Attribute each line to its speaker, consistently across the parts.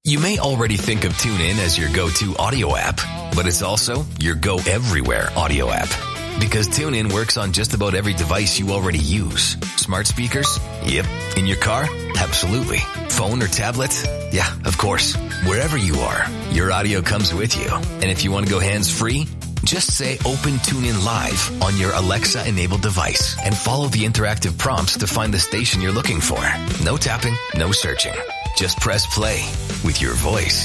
Speaker 1: You may already think of TuneIn as your go-to audio app, but it's also your go-everywhere audio app. Because TuneIn works on just about every device you already use. Smart speakers? Yep. In your car? Absolutely. Phone or tablet? Yeah, of course. Wherever you are, your audio comes with you. And if you want to go hands-free, just say Open TuneIn Live on your Alexa-enabled device and follow the interactive prompts to find the station you're looking for. No tapping, no searching. Just press play with your voice.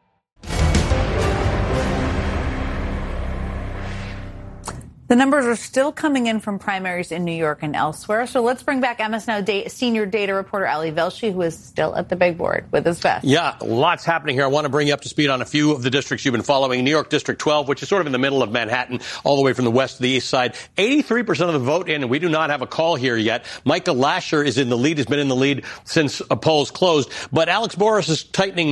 Speaker 2: The numbers are still coming in from primaries in New York and elsewhere. So let's bring back MS Now senior data reporter Ali Velshi, who is still at the big board with his best.
Speaker 3: Yeah, lots happening here. I want to bring you up to speed on a few of the districts you've been following. New York District 12, which is sort of in the middle of Manhattan, all the way from the west to the east side. 83% of the vote in, and we do not have a call here yet. Michael Lasher is in the lead, has been in the lead since polls closed. But Alex Boris is tightening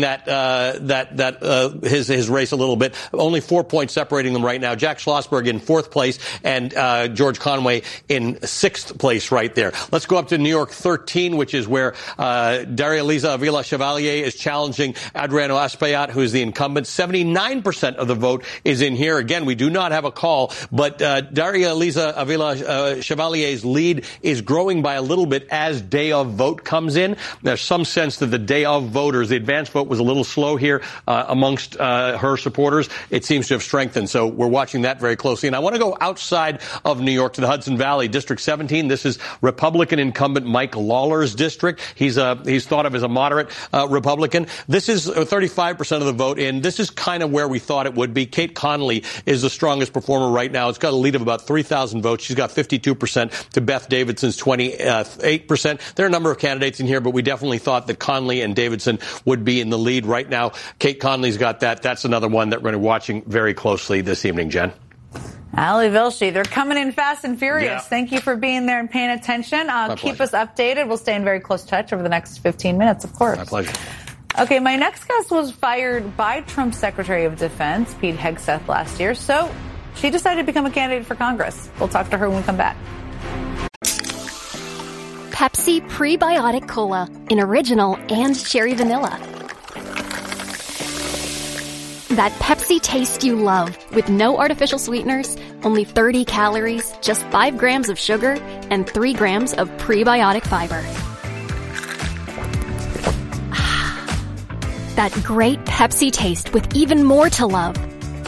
Speaker 3: his race a little bit. Only 4 points separating them right now. Jack Schlossberg in fourth place, and George Conway in sixth place right there. Let's go up to New York 13, which is where Daria Liza Avila Chevalier is challenging Adriano Espaillat, who is the incumbent. 79% of the vote is in here. Again, we do not have a call, but Daria Liza Avila Chevalier's lead is growing by a little bit as day of vote comes in. There's some sense that the day of voters, the advance vote was a little slow here amongst her supporters. It seems to have strengthened, so we're watching that very closely. And I want to go outside of New York to the Hudson Valley, District 17. This is Republican incumbent Mike Lawler's district. He's thought of as a moderate Republican. This is 35% of the vote in. This is kind of where we thought it would be. Kate Connolly is the strongest performer right now. It's got a lead of about 3,000 votes. She's got 52% to Beth Davidson's 28%. There are a number of candidates in here, but we definitely thought that Connolly and Davidson would be in the lead right now. Kate Connolly's got that. That's another one that we're going to be watching very closely this evening, Jen.
Speaker 2: Ali Velshi, they're coming in fast and furious.
Speaker 3: Yeah.
Speaker 2: Thank you for being there and paying attention. Keep
Speaker 3: pleasure.
Speaker 2: us updated. We'll stay in very close touch over the next 15 minutes, of course.
Speaker 3: My pleasure.
Speaker 2: Okay, my next guest was fired by Trump's Secretary of Defense, Pete Hegseth, last year. So she decided to become a candidate for Congress. We'll talk to her when we come back.
Speaker 4: Pepsi Prebiotic Cola in original and cherry vanilla. That Pepsi taste you love, with no artificial sweeteners, only 30 calories, just 5 grams of sugar, and 3 grams of prebiotic fiber. That great Pepsi taste with even more to love.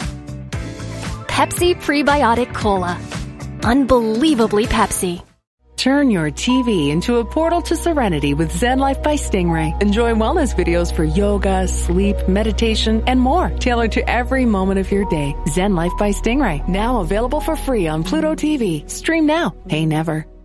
Speaker 4: Pepsi Prebiotic Cola. Unbelievably Pepsi.
Speaker 5: Turn your TV into a portal to serenity with Zen Life by Stingray. Enjoy wellness videos for yoga, sleep, meditation, and more, tailored to every moment of your day. Zen Life by Stingray, now available for free on Pluto TV. Stream now, pay never.